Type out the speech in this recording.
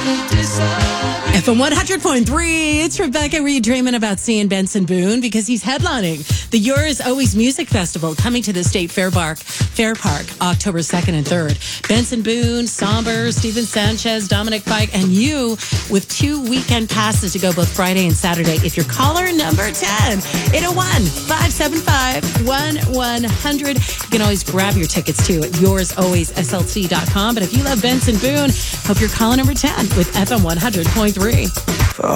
FM 100.3, it's Rebecca. Were you dreaming about seeing Benson Boone? Because he's headlining the Yours Always Music Festival coming to the State Fair Park, October 2nd and 3rd. Benson Boone, Somber, Steven Sanchez, Dominic Fike, and you with 2 weekend passes to go both Friday and Saturday. If you're caller number 10, 801-575-1100. You can always grab your tickets too at yoursalwaysslc.com. But if you love Benson Boone, hope you're caller number 10 with FM 100.3.